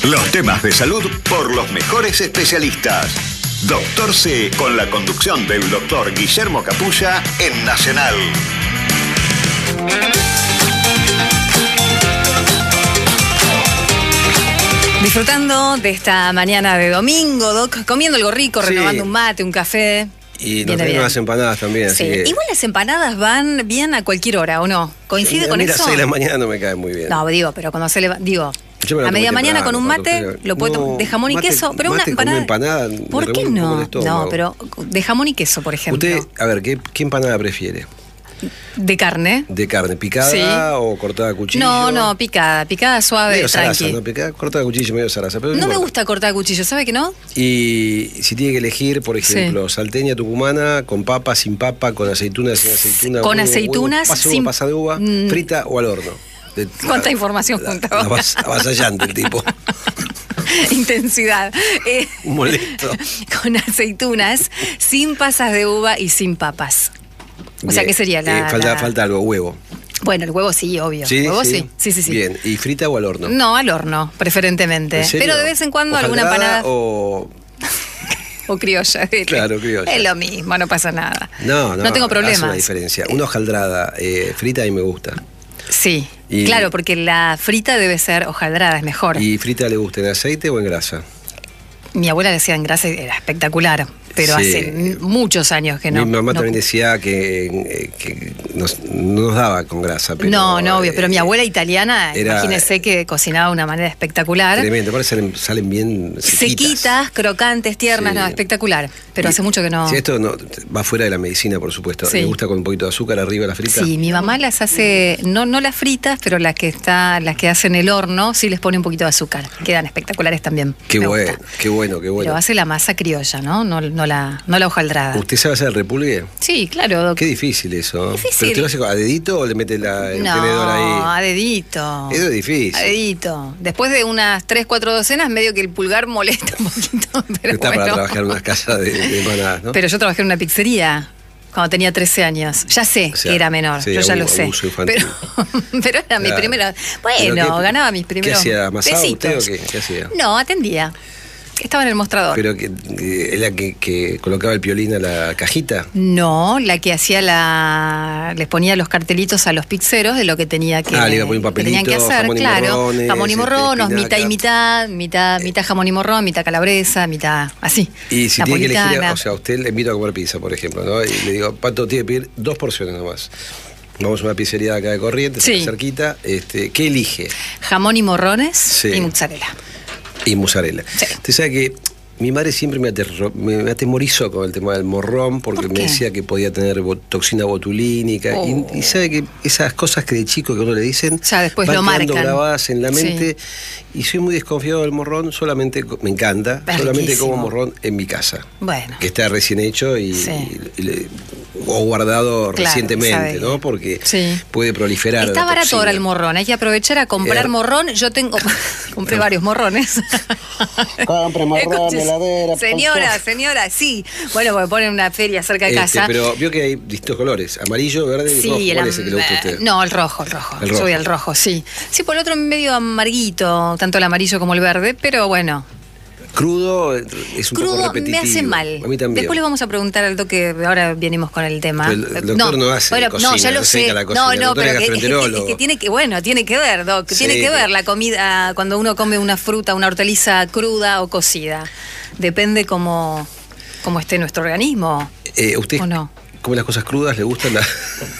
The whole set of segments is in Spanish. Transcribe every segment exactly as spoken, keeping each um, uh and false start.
Los temas de salud por los mejores especialistas. Doctor C, con la conducción del doctor Guillermo Capulla en Nacional. Disfrutando de esta mañana de domingo, Doc, comiendo algo rico, sí, renovando un mate, un café. Y nos traen unas empanadas también. Sí. Así que... Igual las empanadas van bien a cualquier hora, ¿o no? ¿Coincide mira, con mira, eso? a las seis de la mañana no me cae muy bien. No, digo, pero cuando se le va, digo, a media mañana con un mate, pero... lo puedo no, de jamón y mate, queso, pero una empanada. empanada ¿Por qué no? No, pero de jamón y queso, por ejemplo. Usted, a ver, ¿qué, qué empanada prefiere? ¿De carne? ¿De carne? ¿Picada sí. o cortada a cuchillo? No, no, picada, picada suave, medio tranqui. Zaraza, ¿no? Picada, cortada a cuchillo, medio zaraza. Pero no, no me gusta cortada a cuchillo, ¿sabe que no? Y si tiene que elegir, por ejemplo, sí. salteña tucumana, con papa, sin papa, con aceitunas, sin aceituna. Con huevo, aceitunas, huevo, pasa sin... uva, pasa de uva, mm. frita o al horno. De, ¿Cuánta la, información la, junta? Avas, avasallante el tipo. Intensidad. Eh, Molesto. Con aceitunas, sin pasas de uva y sin papas. O Bien. sea, ¿qué sería la, eh, falta, la... falta algo, huevo. Bueno, el huevo sí, obvio. ¿Sí? ¿El huevo sí. sí? Sí, sí, sí. Bien, ¿y frita o al horno? No, al horno, preferentemente. Pero de vez en cuando alguna empanada. O... o criolla. Claro, criolla. Es lo mismo, no pasa nada. No, no. No tengo problemas. Hace una diferencia. Una hojaldrada eh, frita a mí me gusta. Sí, y... claro, porque la frita debe ser hojaldrada, es mejor. ¿Y frita le gusta en aceite o en grasa? Mi abuela decía en grasa, era espectacular. Pero sí. hace muchos años que no. Mi mamá no... también decía que, que nos, no nos daba con grasa. Pero, no, no, obvio. Pero eh, mi abuela italiana, era, imagínese que cocinaba de una manera espectacular. Tremendo, aparte salen, salen bien sequitas. Sequitas, crocantes, tiernas, sí. no, espectacular. Pero y, hace mucho que no. Sí, esto no, va fuera de la medicina, por supuesto. Sí. ¿Le gusta con un poquito de azúcar arriba la frita? Sí, mi mamá las hace, no, no las fritas, pero las que está, las que hace en el horno, sí les pone un poquito de azúcar. Quedan espectaculares también. Qué bueno, qué bueno, qué bueno. Pero hace la masa criolla, ¿no? No, no la, no la hojaldrada. ¿Usted sabe hacer el repulgue? Sí, claro, doctor. Qué difícil eso. Difícil. ¿Pero usted lo hace a dedito o le mete la, el no, tenedor ahí? No, a dedito. Eso es difícil. A dedito. Después de unas tres, cuatro docenas, medio que el pulgar molesta un poquito. Pero está bueno. Para trabajar en una casa de, de empanadas, ¿no? Pero yo trabajé en una pizzería cuando tenía trece años. Ya sé o sea, que era menor, sí, yo ya lo sé. Pero, pero era mi claro. primera... Bueno, ganaba mis primeros ¿Qué hacía? ¿Amasaba besitos. usted o qué? ¿Qué hacía? No, atendía. Estaba en el mostrador. ¿Pero que, que, la que, que colocaba el piolín a la cajita? No, la que hacía la... les ponía los cartelitos a los pizzeros de lo que tenía que, ah, le iba a poner un papelito, tenían que hacer, jamón y claro. morrones, jamón y morrones, este, mitad y mitad, mitad, eh. mitad jamón y morrón, mitad calabresa, mitad así. Y si tiene que elegir, o sea, a usted le invito a comer pizza, por ejemplo, ¿no? Y le digo, Pato, tiene que pedir dos porciones nomás. Vamos a una pizzería de acá de Corrientes, sí. cerquita. Este, ¿qué elige? Jamón y morrones sí. y mozzarella. Y mozzarella. Sí. Usted sabe que mi madre siempre me, aterro, me, me atemorizó con el tema del morrón porque ¿Por me decía que podía tener bot, toxina botulínica. Oh. Y, y sabe que esas cosas que de chico que uno le dicen ya después van lo quedando marcan. grabadas en la mente. Sí. Y soy muy desconfiado del morrón, solamente me encanta, es solamente riquísimo. Como morrón en mi casa. Bueno. Que está recién hecho y, sí. y, y le, o guardado claro, recientemente, ¿no? Porque sí. puede proliferar. Está barato ahora el morrón, hay que aprovechar a comprar eh, morrón. Yo tengo, compré varios morrones. Compre morrón, heladera. Señora, señora, sí. Bueno, porque ponen una feria cerca de este, casa. Pero vio que hay distintos colores, amarillo, verde y sí, rojo. ¿Cuál el, es el que le gusta a usted? No, el rojo, el rojo. El rojo. Soy el rojo, sí. Sí, por el otro medio amarguito, tanto el amarillo como el verde, pero bueno. Crudo es un Crudo poco repetitivo. me hace mal. A mí también. Después le vamos a preguntar al doctor, ahora venimos con el tema. Pero el doctor no, no hace bueno, cocina, no, ya lo no sé. la cocina. No, no, pero es que, es, que, es que tiene que, bueno, tiene que ver, Doc, sí, tiene que ver la comida cuando uno come una fruta, una hortaliza cruda o cocida. Depende cómo, cómo esté nuestro organismo. Eh, ¿Usted ¿o no? come las cosas crudas? ¿Le gustan las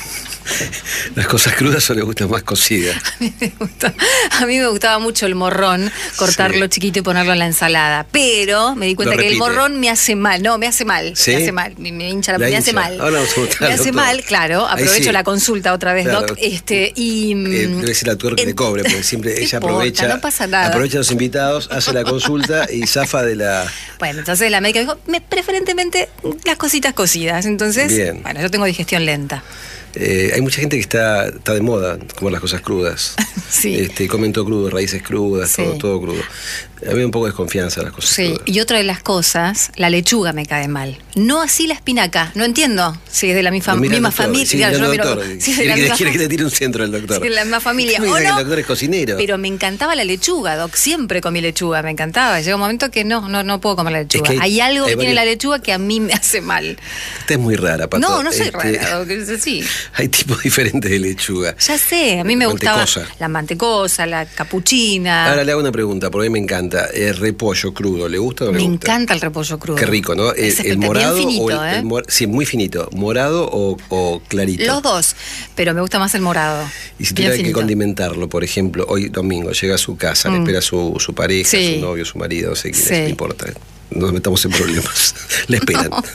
las cosas crudas o le gustan más cocidas? A mí me gusta, a mí me gustaba mucho el morrón, cortarlo sí. chiquito y ponerlo en la ensalada, pero me di cuenta que el morrón me hace mal, no, me hace mal, ¿sí? me hace mal, me, me hincha la, la me hincha. hace mal, oh, no, me hace mal, claro, aprovecho sí. la consulta otra vez, claro. Doc, este, y... Eh, debe decir al doctor que eh, le cobre, porque siempre ella importa, aprovecha, no pasa nada. aprovecha a los invitados, hace la consulta y zafa de la... Bueno, entonces la médica dijo, me, preferentemente las cositas cocidas, entonces, Bien. bueno, yo tengo digestión lenta. Eh, hay mucha gente que está, está de moda comer las cosas crudas. Sí. Este, comen todo crudo, raíces crudas, sí. todo, todo crudo. Había un poco de desconfianza en las cosas. Sí, y otra de las cosas, la lechuga me cae mal. No así la espinaca. No entiendo si es de la misma, misma familia. Sí, claro, yo doctor, miro, si quiere, que, quiere que le tire un centro el doctor. Si es de la misma familia. O no, el doctor es cocinero. Pero me encantaba la lechuga, Doc. Siempre comí lechuga, me encantaba. Llega un momento que no, no, no puedo comer la lechuga. Es que hay, hay algo hay que varios... tiene la lechuga que a mí me hace mal. Usted es muy rara, Pato. No, no soy este... rara, Doc. Sí. Hay tipos diferentes de lechuga. Ya sé, a mí me mantecosa. Gustaba la mantecosa, la capuchina. Ahora le hago una pregunta, porque a mí me encanta. El repollo crudo, ¿le gusta o no le me gusta? Me encanta el repollo crudo. Qué rico, ¿no? El, el morado bien finito, o el, ¿eh? el mor... Sí, muy finito. ¿Morado o, o clarito? Los dos, pero me gusta más el morado. Y si tuviera que condimentarlo, por ejemplo, hoy domingo llega a su casa, mm. le espera su, su pareja, sí. su novio, su marido, no sé quién sí. es, no importa. No nos metamos en problemas. Le esperan. No.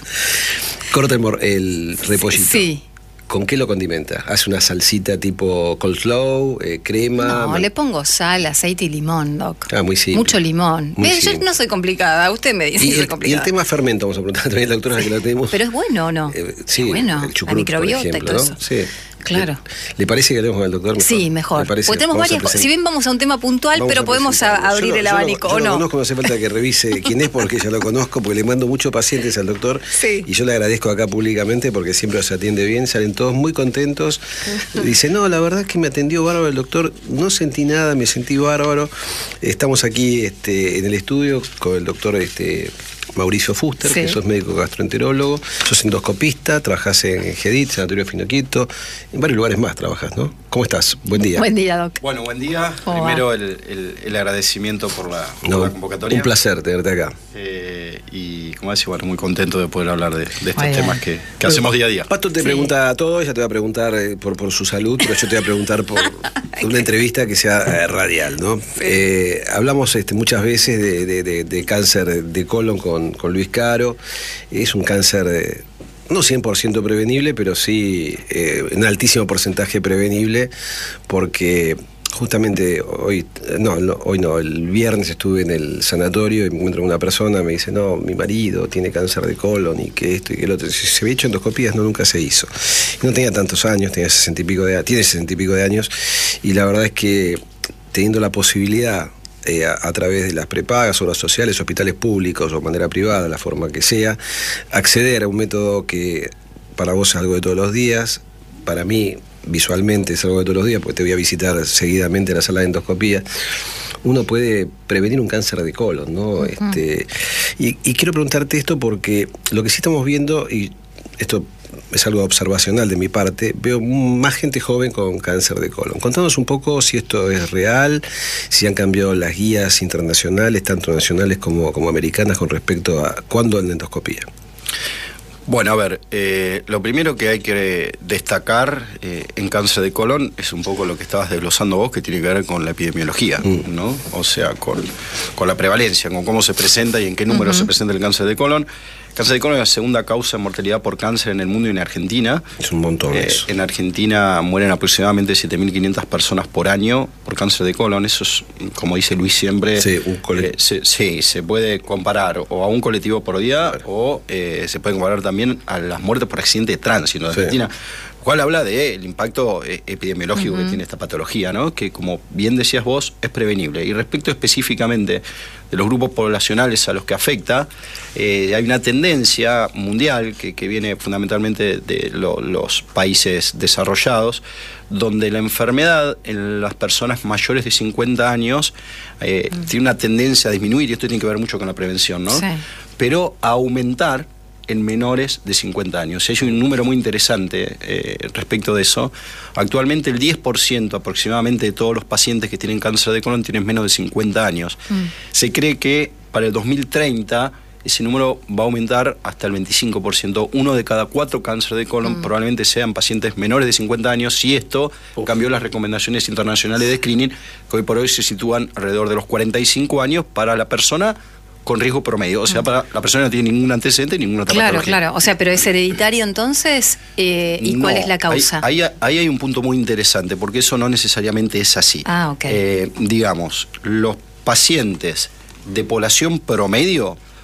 Corta el, mor... el repollito. Sí. ¿Con qué lo condimenta? ¿Hace una salsita tipo coleslaw, eh, crema? No, man... le pongo sal, aceite y limón, Doc. Ah, muy simple. Mucho limón. Muy eh, yo no soy complicada, usted me dice y que soy el, complicada. Y el tema fermento, vamos a preguntar también a la doctora que la tenemos. Pero es bueno o no. Eh, sí, es bueno, el chucrut, la microbiota por ejemplo, y todo ¿no? eso. Sí. Claro. ¿Le, ¿Le parece que hablemos con el doctor? Mejor? Sí, mejor. Porque tenemos varias cosas. Si bien vamos a un tema puntual, vamos pero podemos a abrir yo el abanico, yo ¿o no? Yo no? lo conozco, no hace falta que revise quién es, porque ya lo conozco, porque le mando muchos pacientes al doctor. Sí. Y yo le agradezco acá públicamente porque siempre los atiende bien, salen todos muy contentos. Dice, no, la verdad es que me atendió bárbaro el doctor, no sentí nada, me sentí bárbaro. Estamos aquí este, en el estudio con el doctor... Este, Mauricio Fuster, sí. que sos médico gastroenterólogo, sos endoscopista, trabajás en GEDIT, Sanatorio Finoquieto, en varios lugares más trabajas, ¿no? ¿Cómo estás? Buen día. Buen día, Doc. Bueno, buen día. Primero el, el, el agradecimiento por la, por no, la convocatoria. Un placer tenerte acá. Eh, y como decía, bueno, muy contento de poder hablar de, de estos Oye. temas que, que hacemos día a día. Pato te sí. pregunta a todo, ella te va a preguntar eh, por, por su salud, pero yo te voy a preguntar por una entrevista que sea eh, radial, ¿no? Sí. Eh, hablamos este, muchas veces de, de, de, de cáncer de colon con, con Luis Caro. Es un cáncer de, no cien por ciento prevenible, pero sí eh, un altísimo porcentaje prevenible, porque justamente hoy no, no, hoy no, el viernes estuve en el sanatorio y me encuentro con una persona, me dice, no, mi marido tiene cáncer de colon y que esto y que el otro. Se había hecho endoscopías, no, nunca se hizo. Y no tenía tantos años, tenía sesenta y pico de, tiene sesenta y pico de años, y la verdad es que teniendo la posibilidad Eh, a, a través de las prepagas, obras sociales, hospitales públicos o manera privada, la forma que sea, acceder a un método que para vos es algo de todos los días, para mí visualmente es algo de todos los días, porque te voy a visitar seguidamente en la sala de endoscopía. Uno puede prevenir un cáncer de colon, ¿no? Uh-huh. este, y, y quiero preguntarte esto porque lo que sí estamos viendo, y esto es algo observacional de mi parte, veo más gente joven con cáncer de colon. Contanos un poco si esto es real, si han cambiado las guías internacionales, tanto nacionales como, como americanas, con respecto a cuándo en la endoscopía. Bueno, a ver, eh, lo primero que hay que destacar eh, en cáncer de colon es un poco lo que estabas desglosando vos, que tiene que ver con la epidemiología, mm. ¿no? O sea, con, con la prevalencia, con cómo se presenta y en qué número uh-huh. se presenta el cáncer de colon. Cáncer de colon es la segunda causa de mortalidad por cáncer en el mundo y en Argentina. Es un montón eh, eso. En Argentina mueren aproximadamente siete mil quinientas personas por año por cáncer de colon. Eso es, como dice Luis siempre, sí, un cole... eh, se, sí, se puede comparar o a un colectivo por día, claro. o eh, se puede comparar también a las muertes por accidente de tránsito en Argentina. Sí. Lo cual habla del impacto eh, epidemiológico uh-huh. que tiene esta patología, ¿no? Que, como bien decías vos, es prevenible. Y respecto específicamente de los grupos poblacionales a los que afecta, eh, hay una tendencia mundial que, que viene fundamentalmente de lo, los países desarrollados, donde la enfermedad en las personas mayores de cincuenta años eh, uh-huh. tiene una tendencia a disminuir, y esto tiene que ver mucho con la prevención, ¿no? Sí. Pero a aumentar en menores de cincuenta años. Hay un número muy interesante eh, respecto de eso. Actualmente el diez por ciento aproximadamente de todos los pacientes que tienen cáncer de colon tienen menos de cincuenta años. Mm. Se cree que para el dos mil treinta ese número va a aumentar hasta el veinticinco por ciento. Uno de cada cuatro cáncer de colon mm. probablemente sean pacientes menores de cincuenta años, si esto Uf. cambió las recomendaciones internacionales de screening, que hoy por hoy se sitúan alrededor de los cuarenta y cinco años para la persona con riesgo promedio, o sea, para la persona no tiene ningún antecedente, ninguna otra Claro, patología. claro, o sea, pero es hereditario entonces, eh, ¿y no, cuál es la causa? Ahí, ahí, ahí hay un punto muy interesante, porque eso no necesariamente es así. Ah, ok. Eh, digamos, los pacientes de población promedio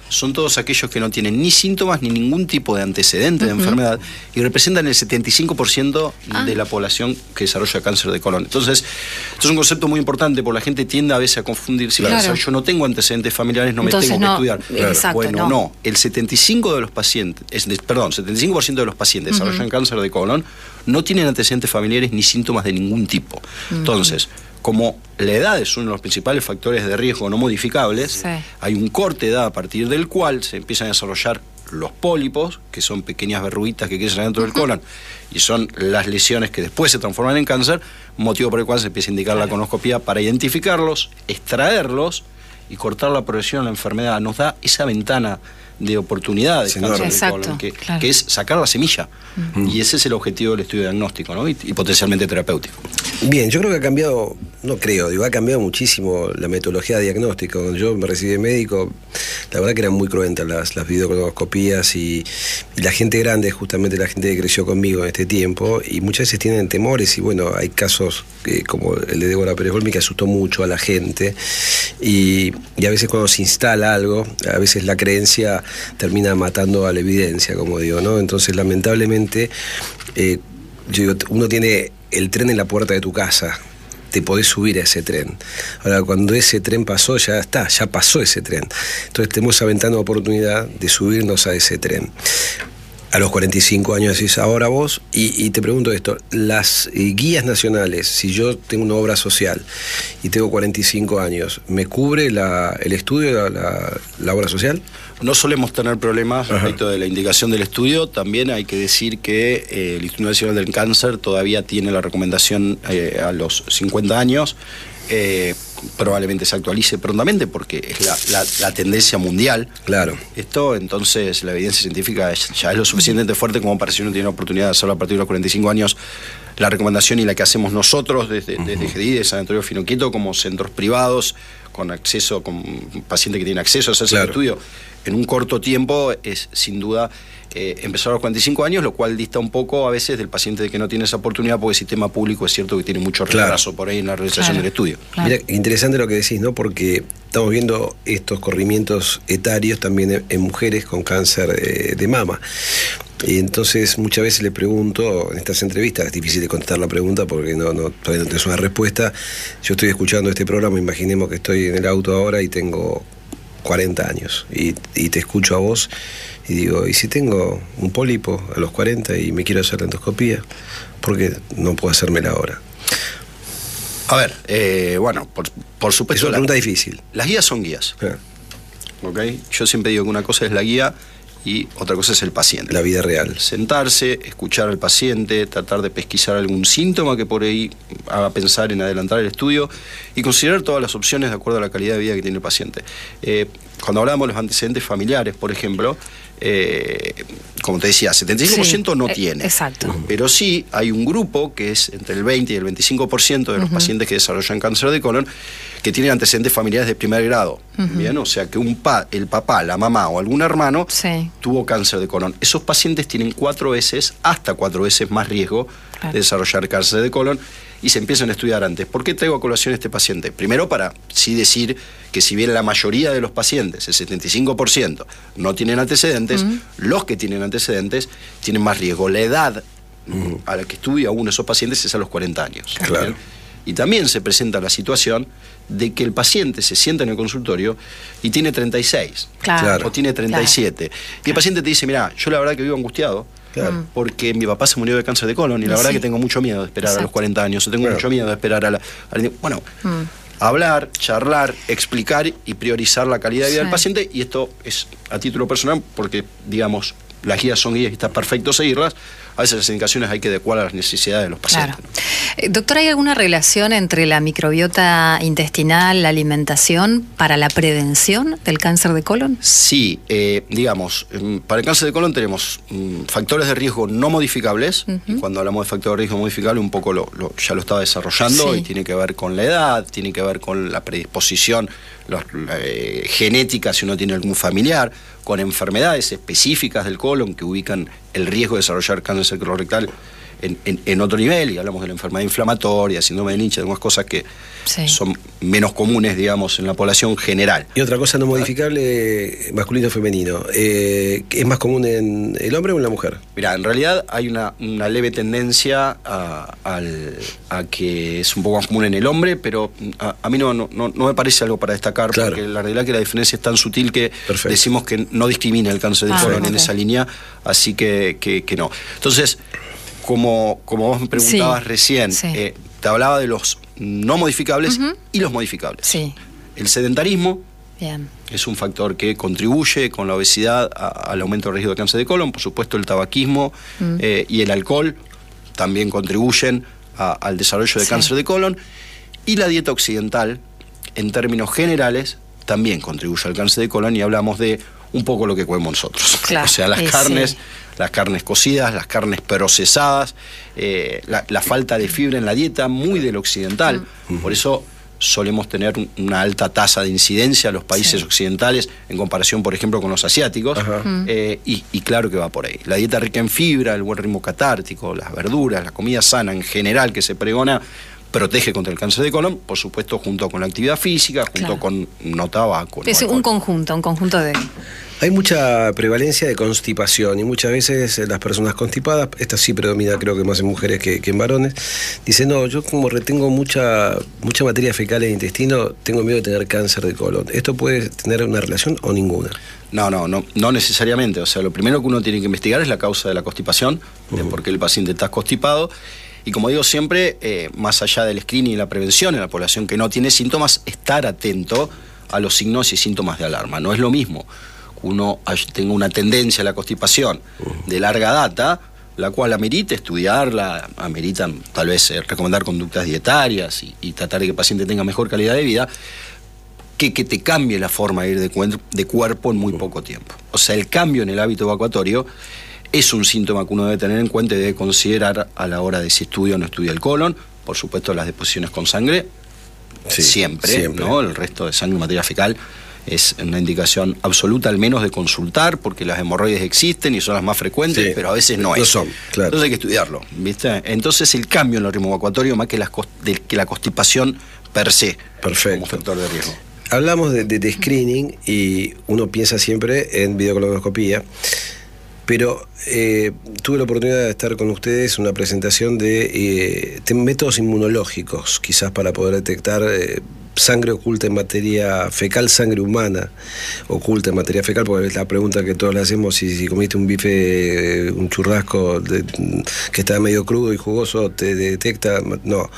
son todos aquellos que no tienen ni síntomas ni ningún tipo de antecedente uh-huh. de enfermedad y representan el setenta y cinco por ciento ah. de la población que desarrolla cáncer de colon. Entonces, esto es un concepto muy importante porque la gente tiende a veces a confundirse. Claro. Claro. Yo no tengo antecedentes familiares, no Entonces, me tengo no, que estudiar. Claro. Exacto, bueno, no. no. El setenta y cinco por ciento de los pacientes, es, de, perdón, setenta y cinco por ciento de los pacientes uh-huh. desarrollan cáncer de colon no tienen antecedentes familiares ni síntomas de ningún tipo. Uh-huh. Entonces, como la edad es uno de los principales factores de riesgo no modificables, sí. hay un corte de edad a partir del cual se empiezan a desarrollar los pólipos, que son pequeñas verruguitas que crecen dentro uh-huh. del colon, y son las lesiones que después se transforman en cáncer, motivo por el cual se empieza a indicar claro. la colonoscopía para identificarlos, extraerlos y cortar la progresión de la enfermedad. Nos da esa ventana de oportunidad de cáncer Exacto, de colon, que, claro. que es sacar la semilla. Uh-huh. Y ese es el objetivo del estudio diagnóstico, ¿no? y, y potencialmente terapéutico. Bien, yo creo que ha cambiado, no creo, digo, ha cambiado muchísimo la metodología de diagnóstico. Cuando yo me recibí de médico, la verdad que eran muy cruentas las, las videocolonoscopías y, y la gente grande, justamente la gente que creció conmigo en este tiempo, y muchas veces tienen temores, y bueno, hay casos que, como el de Débora Pérez Golmi, que asustó mucho a la gente, y, y a veces cuando se instala algo, a veces la creencia termina matando a la evidencia, como digo, ¿no? Entonces, lamentablemente, eh, yo digo, uno tiene el tren en la puerta de tu casa, te podés subir a ese tren. Ahora, cuando ese tren pasó, ya está, ya pasó ese tren. Entonces, tenemos esa ventana de oportunidad de subirnos a ese tren. A los cuarenta y cinco años decís, ahora vos, y, y te pregunto esto, las eh, guías nacionales, si yo tengo una obra social y tengo cuarenta y cinco años, ¿me cubre la, el estudio, la, la obra social? No solemos tener problemas Ajá. respecto de la indicación del estudio. También hay que decir que eh, el Instituto Nacional del Cáncer todavía tiene la recomendación eh, a los cincuenta años. Eh, probablemente se actualice prontamente porque es la, la, la tendencia mundial. Claro. Esto, entonces, la evidencia científica es, ya es lo suficientemente fuerte como para si uno tiene la oportunidad de hacerlo a partir de los cuarenta y cinco años. La recomendación y la que hacemos nosotros desde, uh-huh. desde G D I, de Sanatorio Finoquieto, como centros privados, con acceso, con pacientes que tienen acceso a hacerse claro. el estudio en un corto tiempo, es sin duda eh, empezar a los cuarenta y cinco años, lo cual dista un poco a veces del paciente de que no tiene esa oportunidad, porque el sistema público es cierto que tiene mucho retraso claro. por ahí en la realización claro. del estudio. Claro. Mira, interesante lo que decís, ¿no? Porque estamos viendo estos corrimientos etarios también en, en mujeres con cáncer de, de mama. Y entonces muchas veces le pregunto en estas entrevistas, es difícil de contestar la pregunta porque no, no, todavía no tenés una respuesta. Yo estoy escuchando este programa, imaginemos que estoy en el auto ahora y tengo cuarenta años y, y te escucho a vos y digo, ¿y si tengo un pólipo a los cuarenta y me quiero hacer la endoscopía? ¿Por qué no puedo hacérmela ahora? A ver, eh, bueno, por, por supuesto... Es una pregunta la, difícil. Las guías son guías. Ah. ¿Okay? Yo siempre digo que una cosa es la guía y otra cosa es el paciente. La vida real. Sentarse, escuchar al paciente, tratar de pesquisar algún síntoma que por ahí haga pensar en adelantar el estudio y considerar todas las opciones de acuerdo a la calidad de vida que tiene el paciente. Eh, cuando hablamos de los antecedentes familiares, por ejemplo, eh, como te decía, setenta y cinco por ciento sí, no eh, tiene. Exacto. Pero sí hay un grupo que es entre el veinte y el veinticinco por ciento de los uh-huh. pacientes que desarrollan cáncer de colon que tienen antecedentes familiares de primer grado. Uh-huh. Bien, o sea que un pa, el papá, la mamá o algún hermano sí. tuvo cáncer de colon. Esos pacientes tienen cuatro veces, hasta cuatro veces más riesgo claro. de desarrollar cáncer de colon y se empiezan a estudiar antes. ¿Por qué traigo a colación este paciente? Primero, para sí decir que si bien la mayoría de los pacientes, el setenta y cinco por ciento, no tienen antecedentes, uh-huh. los que tienen antecedentes tienen más riesgo. La edad uh-huh. a la que estudia uno de esos pacientes es a los cuarenta años. Claro. Y también se presenta la situación de que el paciente se sienta en el consultorio y tiene treinta y seis, claro. o tiene treinta y siete. Claro. Y el paciente te dice, mira, yo la verdad que vivo angustiado, claro. porque mi papá se murió de cáncer de colon y la sí. verdad que tengo mucho miedo de esperar Exacto. a los cuarenta años, o tengo claro. mucho miedo de esperar a la... A la bueno, mm. hablar, charlar, explicar y priorizar la calidad de vida sí. del paciente, y esto es a título personal porque, digamos, las guías son guías y está perfecto seguirlas. A veces las indicaciones hay que adecuar a las necesidades de los pacientes. Claro. Eh, doctor, ¿hay alguna relación entre la microbiota intestinal, la alimentación, para la prevención del cáncer de colon? Sí, eh, digamos, para el cáncer de colon tenemos um, factores de riesgo no modificables, uh-huh. y cuando hablamos de factores de riesgo modificable un poco lo, lo, ya lo estaba desarrollando, sí. y tiene que ver con la edad, tiene que ver con la predisposición los, eh, genética, si uno tiene algún familiar, con enfermedades específicas del colon que ubican el riesgo de desarrollar cáncer colorectal en, en, en otro nivel, y hablamos de la enfermedad inflamatoria, síndrome de Lynch, algunas cosas que sí. son menos comunes, digamos, en la población general. Y otra cosa no modificable, masculino o femenino, eh, ¿es más común en el hombre o en la mujer? Mirá, en realidad hay una, una leve tendencia a, al, a que es un poco más común en el hombre, pero a, a mí no, no, no me parece algo para destacar, claro. porque la realidad es que la diferencia es tan sutil que Perfecto. decimos que no discrimina el cáncer de ah, colon okay. en esa línea, así que, que, que no. Entonces, como, como vos me preguntabas sí, recién, sí. Eh, te hablaba de los no modificables uh-huh. y los modificables. Sí. El sedentarismo Bien. es un factor que contribuye con la obesidad a, al aumento del riesgo de cáncer de colon. Por supuesto, el tabaquismo uh-huh. eh, y el alcohol también contribuyen a, al desarrollo de sí. cáncer de colon. Y la dieta occidental, en términos generales, también contribuye al cáncer de colon, y hablamos de un poco lo que comemos nosotros. Claro, o sea, las carnes, sí. las carnes cocidas, las carnes procesadas, eh, la, la falta de fibra en la dieta, muy del occidental. Mm. Por eso solemos tener un, una alta tasa de incidencia a los países sí. occidentales en comparación, por ejemplo, con los asiáticos. Mm. Eh, y, y claro que va por ahí. La dieta rica en fibra, el buen ritmo catártico, las verduras, la comida sana en general que se pregona, protege contra el cáncer de colon, por supuesto, junto con la actividad física, junto claro. con no tabaco. Es no un conjunto, un conjunto de... Hay mucha prevalencia de constipación y muchas veces las personas constipadas, esta sí predomina creo que más en mujeres que, que en varones, dicen, no, yo como retengo mucha, mucha materia fecal en el intestino, tengo miedo de tener cáncer de colon. ¿Esto puede tener una relación o ninguna? No, no, no, no necesariamente. O sea, lo primero que uno tiene que investigar es la causa de la constipación, uh-huh. de por qué el paciente está constipado. Y como digo siempre, eh, más allá del screening y la prevención en la población que no tiene síntomas, estar atento a los signos y síntomas de alarma. No es lo mismo que uno tenga una tendencia a la constipación de larga data, la cual amerita estudiarla, amerita tal vez eh, recomendar conductas dietarias y, y tratar de que el paciente tenga mejor calidad de vida, que, que te cambie la forma de ir de, cu- de cuerpo en muy poco tiempo. O sea, el cambio en el hábito evacuatorio es un síntoma que uno debe tener en cuenta y debe considerar a la hora de si estudia o no estudia el colon. Por supuesto, las deposiciones con sangre, sí, siempre, siempre, ¿no? El resto de sangre y materia fecal es una indicación absoluta, al menos de consultar, porque las hemorroides existen y son las más frecuentes, sí, pero a veces no es. No son, claro. Entonces hay que estudiarlo, ¿viste? Entonces el cambio en el ritmo evacuatorio más que, las, de, que la constipación per se. Perfecto. Como factor de riesgo. Hablamos de, de, de screening y uno piensa siempre en videocolonoscopía. Pero eh, tuve la oportunidad de estar con ustedes en una presentación de, eh, de métodos inmunológicos, quizás para poder detectar eh, sangre oculta en materia fecal, sangre humana oculta en materia fecal, porque es la pregunta que todos le hacemos, si, si comiste un bife, un churrasco de, que está medio crudo y jugoso, te detecta, no.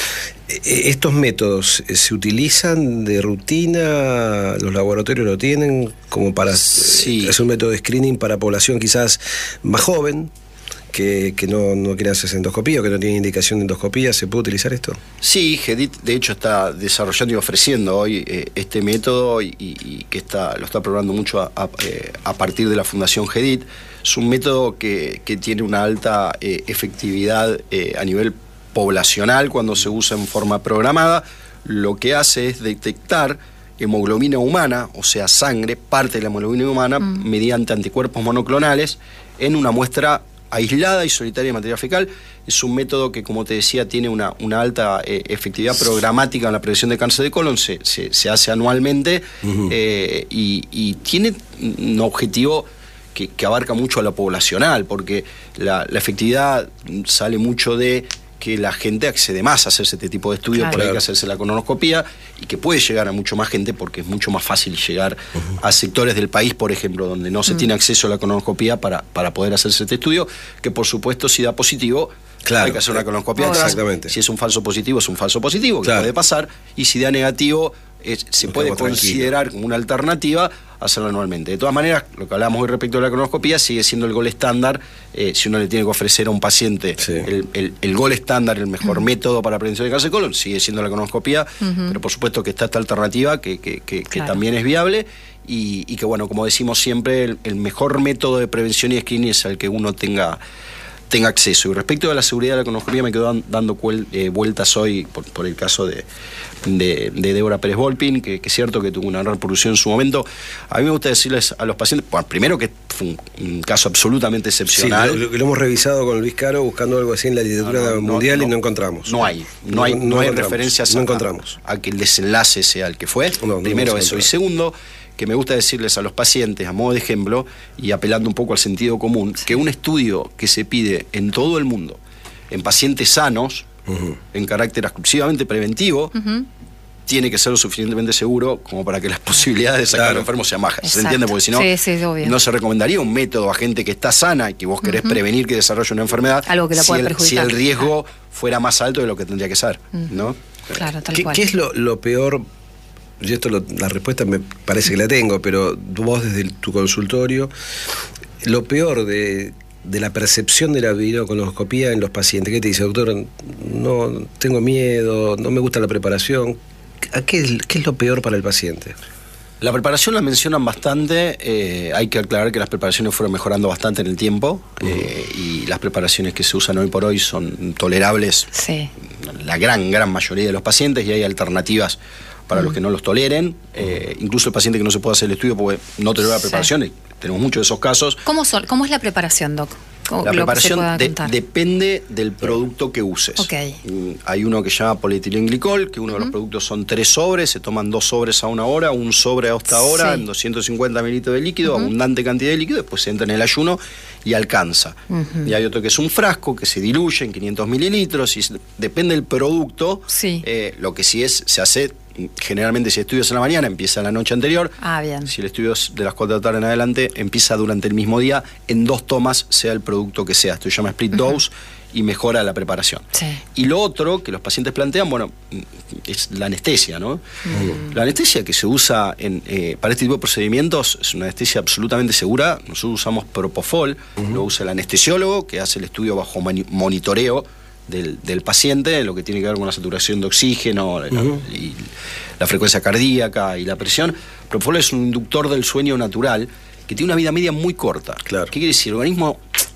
¿Estos métodos se utilizan de rutina? ¿Los laboratorios lo tienen como para sí. es un método de screening para población quizás más joven que, que no, no quiere hacerse endoscopía o que no tiene indicación de endoscopía? ¿Se puede utilizar esto? Sí, GEDIT de hecho está desarrollando y ofreciendo hoy eh, este método y, y que está, lo está probando mucho a, a, eh, a partir de la Fundación GEDIT. Es un método que, que tiene una alta eh, efectividad eh, a nivel poblacional cuando se usa en forma programada. Lo que hace es detectar hemoglobina humana, o sea, sangre, parte de la hemoglobina humana, mm. mediante anticuerpos monoclonales en una muestra aislada y solitaria de materia fecal. Es un método que, como te decía, tiene una, una alta eh, efectividad programática en la prevención de cáncer de colon, se, se, se hace anualmente uh-huh. eh, y, y tiene un objetivo que, que abarca mucho a la poblacional, porque la, la efectividad sale mucho de que la gente accede más a hacerse este tipo de estudios, claro. por ahí hay que hacerse la colonoscopía, y que puede llegar a mucho más gente porque es mucho más fácil llegar uh-huh. a sectores del país, por ejemplo, donde no se uh-huh. tiene acceso a la colonoscopía para, para poder hacerse este estudio, que por supuesto si da positivo, claro. hay que hacer una colonoscopía. No, exactamente. Si es un falso positivo, es un falso positivo, que claro. puede pasar, y si da negativo, es, se Nos puede considerar tranquilo. como una alternativa hacerlo anualmente. De todas maneras, lo que hablamos hoy respecto a la colonoscopía sigue siendo el gol estándar. Eh, si uno le tiene que ofrecer a un paciente sí. el, el, el gol estándar, el mejor uh-huh. método para prevención de cáncer de colon, sigue siendo la colonoscopía, uh-huh. pero por supuesto que está esta alternativa que, que, que, claro. que también es viable y, y que, bueno, como decimos siempre, el, el mejor método de prevención y screening es el que uno tenga tenga acceso. Y respecto a la seguridad de la colonoscopia, me quedo dan, dando cuel, eh, vueltas hoy por, por el caso de, de, de Débora Pérez Volpin, que, que es cierto que tuvo una repercusión en su momento. A mí me gusta decirles a los pacientes, bueno, primero que fue un, un caso absolutamente excepcional. Sí, lo, lo hemos revisado con Luis Caro buscando algo así en la literatura no, no, mundial no, y no encontramos. No hay, no, no hay, no, no hay referencias no a, encontramos. A, a que el desenlace sea el que fue. No, no primero eso. Y segundo, que me gusta decirles a los pacientes, a modo de ejemplo, y apelando un poco al sentido común, que un estudio que se pide en todo el mundo, en pacientes sanos, uh-huh. en carácter exclusivamente preventivo, uh-huh. tiene que ser lo suficientemente seguro como para que las posibilidades de sacar claro. al enfermo sean bajas. Exacto. ¿Se entiende? Porque si no, sí, sí, no se recomendaría un método a gente que está sana y que vos querés uh-huh. prevenir que desarrolle una enfermedad, algo que la puede si, el, perjudicar. si el riesgo claro. fuera más alto de lo que tendría que ser, uh-huh. ¿no? Claro, tal ¿Qué, cual. ¿Qué es lo, lo peor? Yo esto lo, la respuesta me parece que la tengo, pero vos desde el, tu consultorio, lo peor de, de la percepción de la videocolonoscopía en los pacientes, ¿qué te dice, doctor? No, tengo miedo, no me gusta la preparación. ¿Qué es, qué es lo peor para el paciente? La preparación la mencionan bastante, eh, hay que aclarar que las preparaciones fueron mejorando bastante en el tiempo, uh-huh. eh, y las preparaciones que se usan hoy por hoy son tolerables, sí. la gran, gran mayoría de los pacientes, y hay alternativas para uh-huh. los que no los toleren, eh, incluso el paciente que no se puede hacer el estudio porque no tolera la preparación, sí. tenemos muchos de esos casos. ¿Cómo, son, ¿Cómo es la preparación, Doc? La preparación de, depende del producto que uses. Okay. Hay uno que se llama polietilenglicol, que uno uh-huh. de los productos son tres sobres, se toman dos sobres a una hora, un sobre a esta hora, sí. en doscientos cincuenta mililitros de líquido, uh-huh. abundante cantidad de líquido, después se entra en el ayuno y alcanza. Uh-huh. Y hay otro que es un frasco que se diluye en quinientos mililitros, y depende del producto, sí. eh, lo que sí es, se hace. Generalmente si el estudio es en la mañana, empieza la noche anterior. Ah, bien. Si el estudio es de las cuatro de la tarde en adelante, empieza durante el mismo día, en dos tomas, sea el producto que sea. Esto se llama split uh-huh. dose y mejora la preparación. Sí. Y lo otro que los pacientes plantean, bueno, es la anestesia, ¿no? Uh-huh. La anestesia que se usa en, eh, para este tipo de procedimientos es una anestesia absolutamente segura. Nosotros usamos propofol, uh-huh. lo usa el anestesiólogo, que hace el estudio bajo monitoreo Del, del paciente, lo que tiene que ver con la saturación de oxígeno, uh-huh. la, y la frecuencia cardíaca y la presión. Propofol es un inductor del sueño natural que tiene una vida media muy corta. Claro. ¿Qué quiere decir? El organismo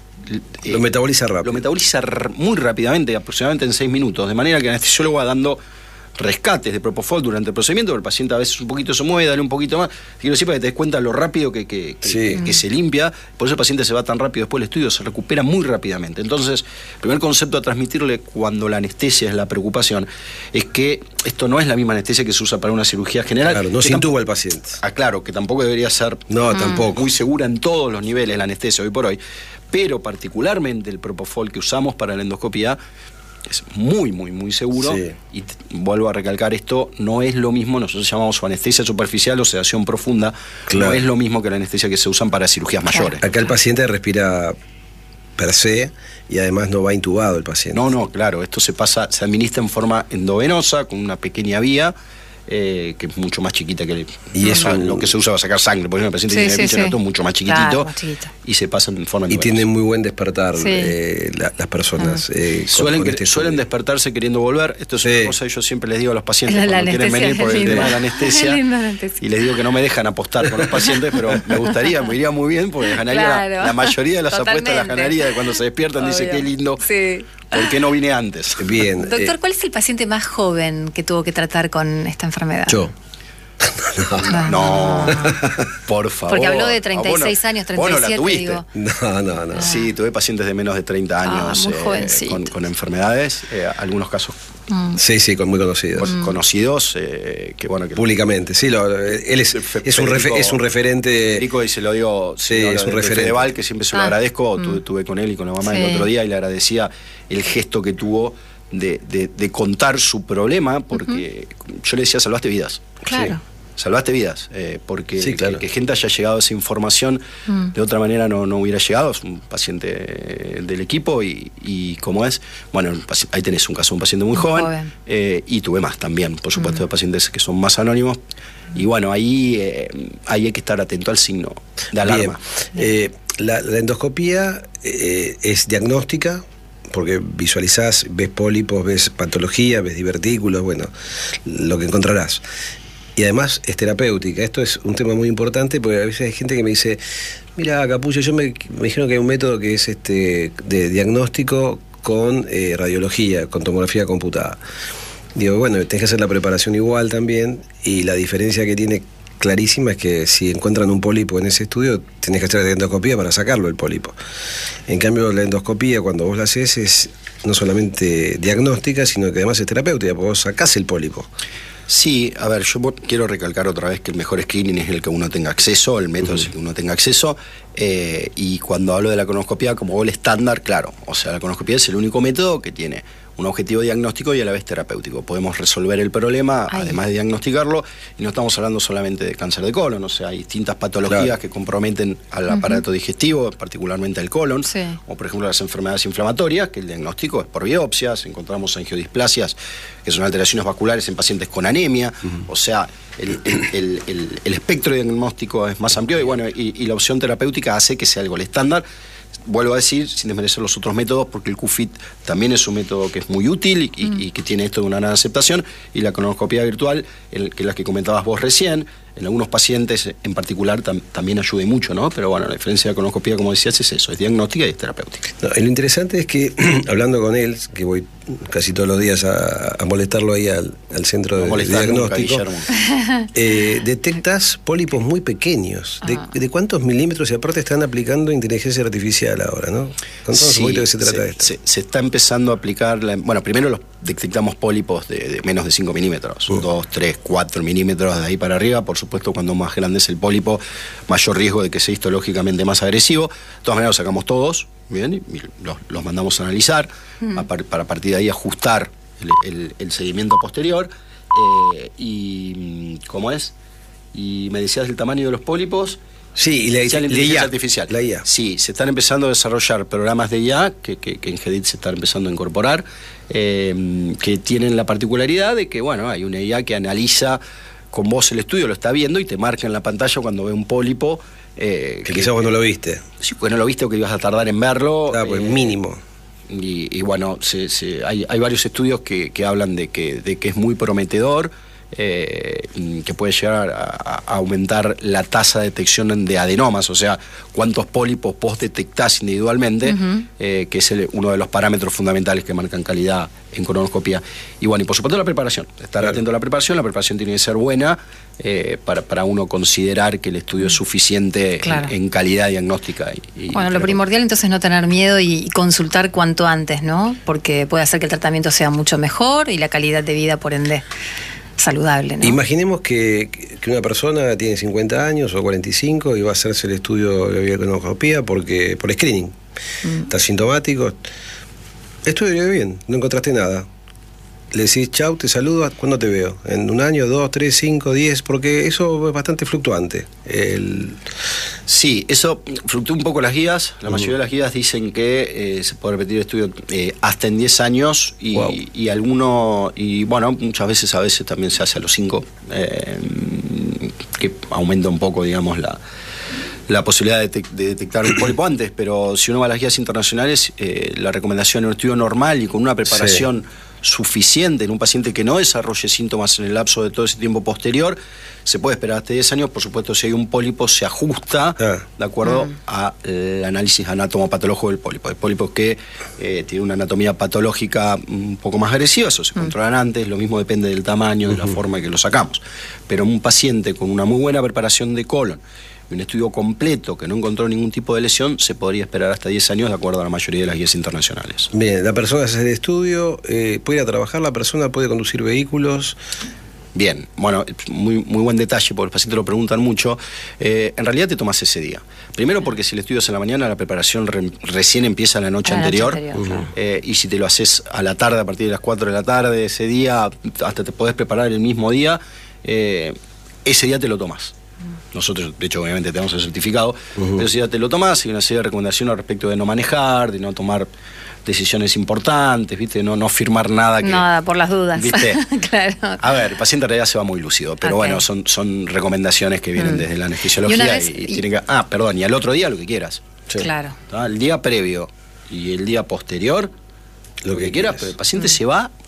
eh, lo metaboliza rápido. Lo metaboliza muy rápidamente, aproximadamente en seis minutos, de manera que el anestesiólogo va dando rescates de propofol durante el procedimiento, el paciente a veces un poquito se mueve, dale un poquito más. Quiero decir, para que te des cuenta lo rápido que, que, que, sí. que, que se limpia, por eso el paciente se va tan rápido después del estudio, se recupera muy rápidamente. Entonces, el primer concepto a transmitirle cuando la anestesia es la preocupación, es que esto no es la misma anestesia que se usa para una cirugía general. Claro, no se intuba al paciente. Ah, claro, que tampoco debería ser no, mm. tampoco. muy segura en todos los niveles la anestesia hoy por hoy, pero particularmente el propofol que usamos para la endoscopía es muy, muy, muy seguro. Sí. Y t- vuelvo a recalcar esto, no es lo mismo, nosotros llamamos anestesia superficial o sedación profunda, claro. no es lo mismo que la anestesia que se usan para cirugías claro. mayores. Acá el paciente respira per se y además no va intubado el paciente. No, no, claro, esto se pasa, se administra en forma endovenosa, con una pequeña vía, Eh, que es mucho más chiquita que el, y eso lo que se usa para sacar sangre. Por ejemplo, el paciente sí, tiene sí, el pinche sí. mucho más chiquitito, claro, más chiquito y se pasan en forma y endovenosa. tienen muy buen despertar sí. eh, la, las personas. Uh-huh. eh, suelen, con, con este suelen despertarse queriendo volver. Esto es sí. una cosa que yo siempre les digo a los pacientes la, cuando la quieren venir por el linda. tema de la anestesia, anestesia. y les digo que no me dejan apostar con los pacientes, pero me gustaría, me iría muy bien porque ganaría claro. la, la mayoría de las Totalmente. apuestas las ganaría de cuando se despiertan. Obvio. Dice qué lindo. Sí. ¿Por qué no vine antes? Bien. Doctor, eh, ¿cuál es el paciente más joven que tuvo que tratar con esta enfermedad? Yo. No, no, por favor. Porque habló de treinta y seis ah, bueno, años, treinta y siete, bueno, digo. No, no, no. Ah. Sí, tuve pacientes de menos de treinta años ah, muy eh, jovencito. con, con enfermedades, eh, algunos casos mm. sí, sí, con muy conocidos. mm. conocidos, eh, que bueno que públicamente, sí, lo, él es, es, un refer, es un referente. Federico, y se lo digo, sí, no, es un de, referente. de Fedeval, que siempre se lo ah. agradezco, mm. tuve, tuve con él y con la mamá sí. el otro día y le agradecía el gesto que tuvo de, de, de contar su problema, porque uh-huh. yo le decía, salvaste vidas. Claro. Sí. Salvaste vidas, eh, porque sí, claro. que, que gente haya llegado a esa información mm. de otra manera no, no hubiera llegado. Es un paciente del equipo y, y como es, bueno, ahí tenés un caso de un paciente muy, muy joven, joven. Eh, y tuve más también, por supuesto, mm. de pacientes que son más anónimos. Y bueno, ahí, eh, ahí hay que estar atento al signo de alarma. Bien. Eh, la, la endoscopía eh, es diagnóstica, porque visualizás, ves pólipos, ves patología, ves divertículos, bueno, lo que encontrarás. y además es terapéutica. Esto es un tema muy importante porque a veces hay gente que me dice, mira, Capullo, yo me, me dijeron que hay un método que es este de diagnóstico con eh, radiología, con tomografía computada. Digo, bueno, tenés que hacer la preparación igual también, y la diferencia que tiene clarísima es que si encuentran un pólipo en ese estudio, tenés que hacer la endoscopía para sacarlo el pólipo. En cambio, la endoscopía, cuando vos la haces, es no solamente diagnóstica, sino que además es terapéutica, porque vos sacás el pólipo. Sí, a ver, yo quiero recalcar otra vez que el mejor screening es el que uno tenga acceso, el método uh-huh. es el que uno tenga acceso, eh, y cuando hablo de la colonoscopía como gol estándar, claro, o sea, la colonoscopía es el único método que tiene un objetivo diagnóstico y a la vez terapéutico. Podemos resolver el problema, Ay. además de diagnosticarlo, y no estamos hablando solamente de cáncer de colon, o sea, hay distintas patologías claro. que comprometen al aparato uh-huh. digestivo, particularmente al colon, sí. o por ejemplo las enfermedades inflamatorias, que el diagnóstico es por biopsias, encontramos angiodisplasias, que son alteraciones vasculares en pacientes con anemia, uh-huh. o sea, el, el, el, el, el espectro diagnóstico es más amplio, y bueno, y, y la opción terapéutica hace que sea algo el estándar. Vuelvo a decir, sin desmerecer los otros métodos, porque el Q F I T también es un método que es muy útil y, mm. y que tiene esto de una gran aceptación, y la colonoscopía virtual, el, que es la que comentabas vos recién, en algunos pacientes en particular tam, también ayuda mucho, ¿no? Pero bueno, la diferencia de la colonoscopía, como decías, es eso, es diagnóstica y es terapéutica. No, lo interesante es que, hablando con él, que voy casi todos los días a, a molestarlo ahí al, al centro de, de diagnóstico, nunca, eh, detectas pólipos muy pequeños. ¿De, ah. ¿De cuántos milímetros? Y aparte están aplicando inteligencia artificial ahora, ¿no? Contanos sí, un poquito de qué se trata se, esto. Se, se está empezando a aplicar, la, bueno, primero los detectamos pólipos de, de menos de cinco milímetros, uh. dos, tres, cuatro milímetros de ahí para arriba. Por supuesto, cuando más grande es el pólipo, mayor riesgo de que sea histológicamente más agresivo. De todas maneras, los sacamos todos, bien, y los, los mandamos a analizar, mm. a par, para a partir de ahí ajustar el, el, el seguimiento posterior. Eh, y, ¿cómo es? Y me decías el tamaño de los pólipos. Sí, y la, la inteligencia I A, artificial. La I A. Sí, se están empezando a desarrollar programas de I A que, que, que en GEDIT se están empezando a incorporar, eh, que tienen la particularidad de que, bueno, hay una I A que analiza con vos el estudio, lo está viendo y te marca en la pantalla cuando ve un pólipo. Eh, que, que quizás vos no lo viste. Sí, pues no lo viste o que ibas a tardar en verlo. Claro, pues eh, mínimo. Y, y bueno, se, se, hay, hay varios estudios que, que hablan de que, de que es muy prometedor. Eh, que puede llegar a, a aumentar la tasa de detección de adenomas, o sea, cuántos pólipos vos detectás individualmente, uh-huh. eh, que es el, uno de los parámetros fundamentales que marcan calidad en colonoscopía. Y bueno, y por supuesto la preparación, estar claro. atento a la preparación, la preparación tiene que ser buena eh, para, para uno considerar que el estudio es suficiente claro. en, en calidad diagnóstica. Y, y bueno, lo primordial entonces es no tener miedo y, y consultar cuanto antes, ¿no? Porque puede hacer que el tratamiento sea mucho mejor y la calidad de vida, por ende, saludable, ¿no? Imaginemos que, que una persona tiene cincuenta años o cuarenta y cinco y va a hacerse el estudio de la colonoscopía porque por screening. Mm. Está sintomático. Estudio bien, no encontraste nada. Le decís chau, te saludo, ¿cuándo te veo? ¿En un año, dos, tres, cinco, diez? Porque eso es bastante fluctuante. El... Sí, eso fluctúa un poco las guías. La uh-huh. mayoría de las guías dicen que eh, se puede repetir el estudio eh, hasta en diez años y, wow. y alguno, y bueno, muchas veces a veces también se hace a los cinco, eh, que aumenta un poco, digamos, la... la posibilidad de, de detectar un pólipo antes, pero si uno va a las guías internacionales, eh, la recomendación en un estudio normal y con una preparación sí. suficiente en un paciente que no desarrolle síntomas en el lapso de todo ese tiempo posterior, se puede esperar hasta diez años. Por supuesto, si hay un pólipo, se ajusta ah. de acuerdo mm. al análisis anatomopatológico del pólipo. Hay pólipos que eh, tienen una anatomía patológica un poco más agresiva, eso se mm. controlan antes, lo mismo depende del tamaño, uh-huh. de la forma en que lo sacamos. Pero un paciente con una muy buena preparación de colon, un estudio completo que no encontró ningún tipo de lesión, se podría esperar hasta diez años de acuerdo a la mayoría de las guías internacionales. Bien, la persona hace el estudio, eh, puede ir a trabajar, la persona puede conducir vehículos. Bien, bueno, muy, muy buen detalle, porque los pacientes lo preguntan mucho. Eh, en realidad te tomas ese día. Primero porque si el estudio es en la mañana, la preparación re, recién empieza la noche la anterior. Noche anterior uh-huh. eh, y si te lo haces a la tarde, a partir de las cuatro de la tarde, ese día, hasta te podés preparar el mismo día, eh, ese día te lo tomas. Nosotros, de hecho, obviamente tenemos el certificado, uh-huh. pero si ya te lo tomás, hay una serie de recomendaciones respecto de no manejar, de no tomar decisiones importantes, ¿viste? No, no firmar nada que... Nada, por las dudas. ¿Viste? Claro. A ver, el paciente en realidad se va muy lúcido, pero okay. bueno, son, son recomendaciones que vienen mm. desde la anestesiología y, vez, y, y tienen que... Ah, perdón, y al otro día lo que quieras. Sí. Claro. ¿Tá? El día previo y el día posterior, lo, lo que, que quieras, pero el paciente mm. se va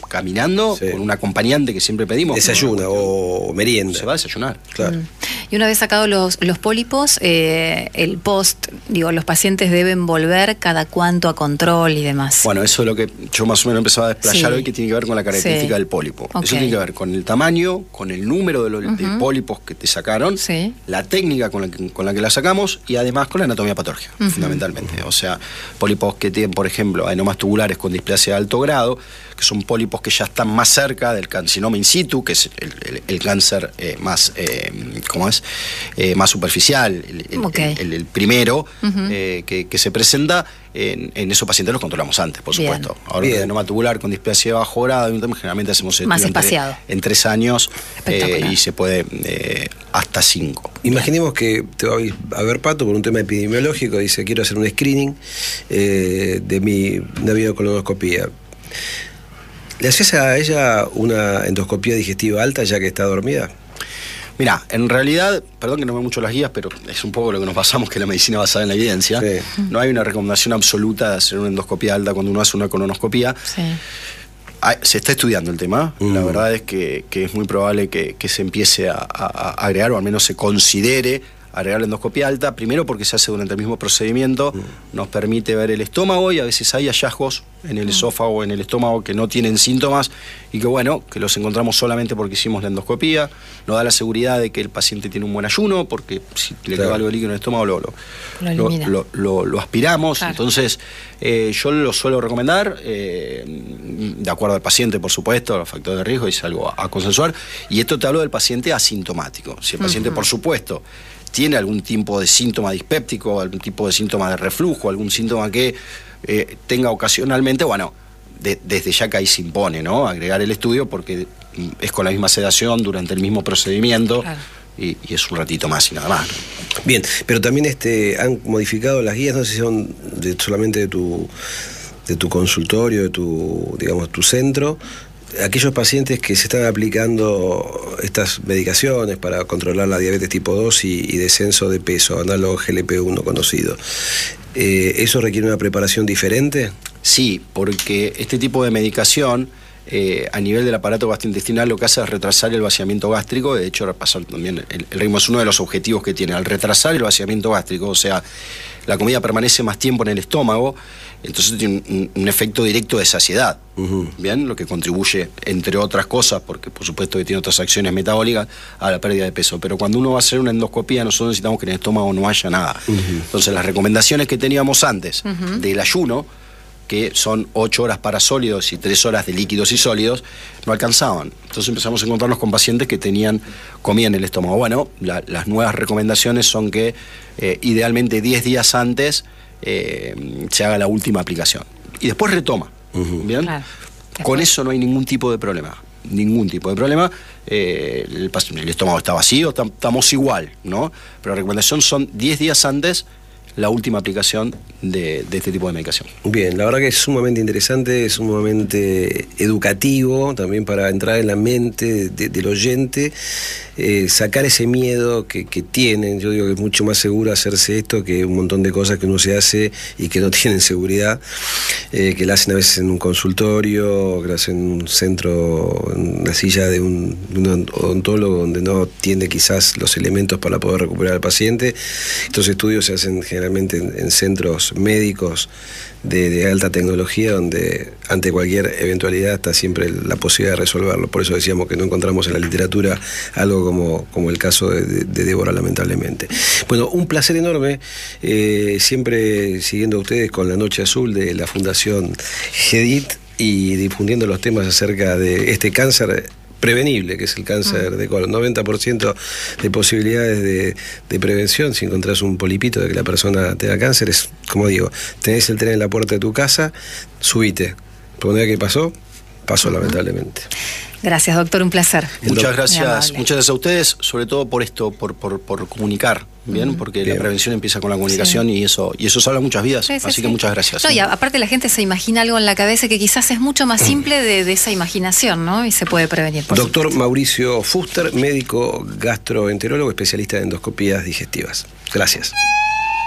caminando, Sí. con un acompañante que siempre pedimos. Desayuna o merienda. Se va a desayunar. Claro. Mm. Y una vez sacados los, los pólipos, eh, el post, digo, los pacientes deben volver cada cuánto a control y demás. Bueno, eso es lo que yo más o menos empezaba a desplayar Sí. hoy, que tiene que ver con la característica Sí. del pólipo. Ok. Eso tiene que ver con el tamaño, con el número de, los, Ujú. de pólipos que te sacaron, Sí. la técnica con la, que, con la que la sacamos y además con la anatomía patológica, Ujú. fundamentalmente. O sea, pólipos que tienen, por ejemplo, adenomas tubulares con displasia de alto grado, que son pólipos que ya están más cerca del carcinoma in situ, que es el, el- el cáncer eh, más, eh, ¿cómo es? Eh, más superficial, el, el- Ok. el- el- el primero Ujú. eh, que, que se presenta. En, en esos pacientes los controlamos antes, por Bien. supuesto. Ahora, Bien. el adenoma tubular con displasia de bajo grado, generalmente hacemos Más estudio espaciado. entre, en tres años Espectacular. eh, y se puede eh, hasta cinco. Imaginemos que te va a ver Pato por un tema epidemiológico, dice quiero hacer un screening eh, de mi una videocolonoscopía. ¿Le haces a ella una endoscopía digestiva alta ya que está dormida? Mira, en realidad, perdón que no veo mucho las guías, pero es un poco lo que nos basamos, que es la medicina basada en la evidencia. Sí. No hay una recomendación absoluta de hacer una endoscopía alta cuando uno hace una colonoscopía. Sí. Ah, se está estudiando el tema. Mm. La verdad es que, que es muy probable que, que se empiece a, a- a agregar, o al menos se considere agregar la endoscopia alta, primero porque se hace durante el mismo procedimiento, nos permite ver el estómago y a veces hay hallazgos en el esófago o en el estómago que no tienen síntomas y que bueno, que los encontramos solamente porque hicimos la endoscopía, nos da la seguridad de que el paciente tiene un buen ayuno, porque si le Claro. queda algo de líquido en el estómago lo, lo, Lo lo- elimina. lo- lo- lo aspiramos, Claro. entonces eh, yo lo suelo recomendar, eh, de acuerdo al paciente por supuesto, los factores de riesgo, es algo a, a consensuar, y esto te hablo del paciente asintomático, si el paciente Ujú. por supuesto tiene algún tipo de síntoma dispéptico, algún tipo de síntoma de reflujo, algún síntoma que eh, tenga ocasionalmente, bueno, de- desde ya que ahí se impone, ¿no? Agregar el estudio porque mm, es con la misma sedación durante el mismo procedimiento Claro. y, y es un ratito más y nada más. Bien, pero también este han modificado las guías, no sé si son de- solamente de tu de tu consultorio, de tu digamos tu centro. Aquellos pacientes que se están aplicando estas medicaciones para controlar la diabetes tipo dos y, y descenso de peso, análogo G L P uno conocido, eh, ¿eso requiere una preparación diferente? Sí, porque este tipo de medicación eh, a nivel del aparato gastrointestinal lo que hace es retrasar el vaciamiento gástrico. De hecho, repasar también el, el ritmo es uno de los objetivos que tiene, al retrasar el vaciamiento gástrico, o sea, la comida permanece más tiempo en el estómago, entonces tiene un, un efecto directo de saciedad, Ujú. bien, lo que contribuye, entre otras cosas, porque por supuesto que tiene otras acciones metabólicas, a la pérdida de peso. Pero cuando uno va a hacer una endoscopía, nosotros necesitamos que en el estómago no haya nada. Entonces, las recomendaciones que teníamos antes Ujú. del ayuno, que son ocho horas para sólidos y tres horas de líquidos y sólidos, no alcanzaban. Entonces empezamos a encontrarnos con pacientes que tenían comida en el estómago. Bueno, la- las nuevas recomendaciones son que eh, idealmente diez días antes eh, se haga la última aplicación. Y después retoma. Ujú. ¿Bien? Claro. Con Después. eso no hay ningún tipo de problema. Ningún tipo de problema. Eh, el, pas- el estómago está vacío, tam- estamos igual, ¿no? Pero la recomendación son diez días antes la última aplicación de, de este tipo de medicación. Bien, la verdad que es sumamente interesante, es sumamente educativo también para entrar en la mente de- del oyente, eh, sacar ese miedo que, que tienen. Yo digo que es mucho más seguro hacerse esto que un montón de cosas que uno se hace y que no tienen seguridad, eh, que la hacen a veces en un consultorio, que la hacen en un centro, en una silla de un, de un odontólogo donde no tiene quizás los elementos para poder recuperar al paciente. Estos estudios se hacen generalmente en, en centros médicos de, de alta tecnología, donde ante cualquier eventualidad está siempre la posibilidad de resolverlo. Por eso decíamos que no encontramos en la literatura algo como, como el caso de, de, de Débora, lamentablemente. Bueno, un placer enorme, eh, siempre siguiendo a ustedes con la Noche Azul de la Fundación GEDIT y difundiendo los temas acerca de este cáncer prevenible, que es el cáncer de colon. noventa por ciento de posibilidades de, de prevención si encontrás un polipito de que la persona tenga cáncer. Es, como digo, tenés el tren en la puerta de tu casa, subite. Por una vez que pasó, pasó lamentablemente. Gracias, doctor, un placer. El Muchas doc- Muy gracias, amable. muchas gracias a ustedes, sobre todo por esto, por, por, por comunicar, ¿bien? Porque Bien. la prevención empieza con la comunicación y eso y eso salva muchas vidas. Sí, sí, Así sí. que muchas gracias. No, y a- aparte la gente se imagina algo en la cabeza que quizás es mucho más simple de, de esa imaginación, ¿no? Y se puede prevenir. Por Doctor supuesto. Mauricio Fuster, médico gastroenterólogo, especialista en endoscopías digestivas. Gracias.